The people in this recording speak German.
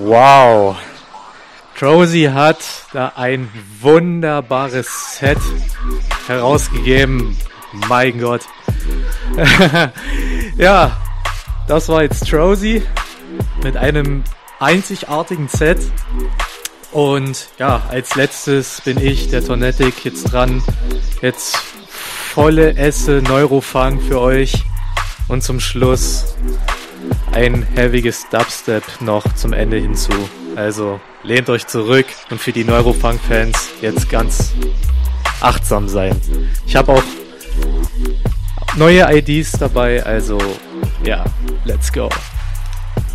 Wow. Trozy hat da ein wunderbares Set herausgegeben. Mein Gott. Ja, das war jetzt Trozy mit einem einzigartigen Set. Und ja, als letztes bin ich, der Tornetic, jetzt dran. Jetzt volle Esse Neurofunk für euch. Und zum Schluss ein heaviges Dubstep noch zum Ende hinzu. Also lehnt euch zurück und für die Neurofunk-Fans jetzt ganz achtsam sein. Ich habe auch neue IDs dabei, also ja, let's go.